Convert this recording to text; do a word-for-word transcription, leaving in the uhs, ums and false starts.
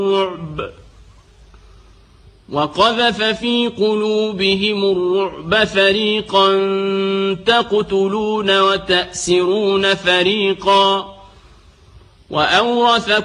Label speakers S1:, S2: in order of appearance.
S1: الرعب وقذف في قلوبهم الرعب فريقا تقتلون وتأسرون فريقا وأورثكم